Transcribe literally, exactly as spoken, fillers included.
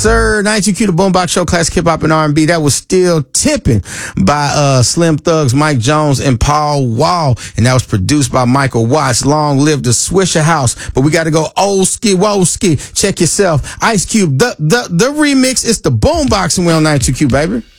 Sir, ninety-two Q, the Boombox Show, classic hip hop and R and B. That was Still Tipping by uh, Slim Thugs, Mike Jones, and Paul Wall. And that was produced by Michael Watts. Long live the Swisher House. But we got to go old ski, whoa ski. Check yourself. Ice Cube, the, the, the remix is the Boombox, and we're on ninety-two Q, baby.